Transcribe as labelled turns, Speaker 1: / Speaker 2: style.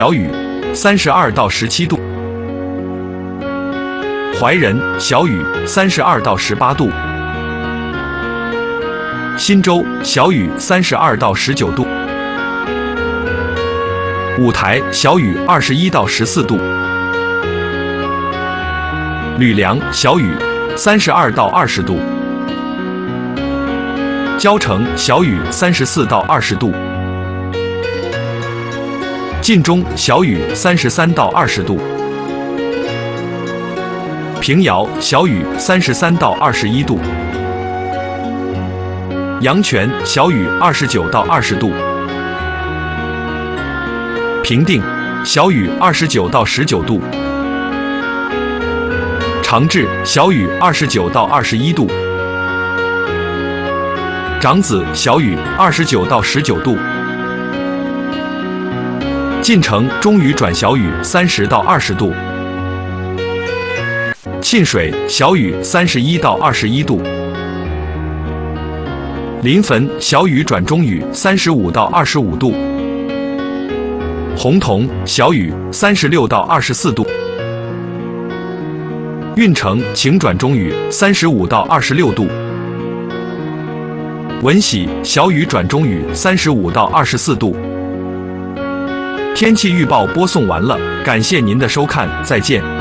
Speaker 1: 小雨32到17度，怀仁小雨32到18度，新州小雨32到19度，五台小雨21到14度，吕梁小雨32到20度，蕉城小雨34到20度，晋中小雨33到20度，平遥小雨33到21度，阳泉小雨29到20度，平定小雨29到19度，长治小雨29到21度，长子小雨29到19度，晋城中雨转小雨30到20度，沁水小雨31到21度，临汾小雨转中雨35到25度，洪洞小雨36到24度，运城晴转中雨35到26度，闻喜小雨转中雨35到24度。天气预报播送完了，感谢您的收看，再见。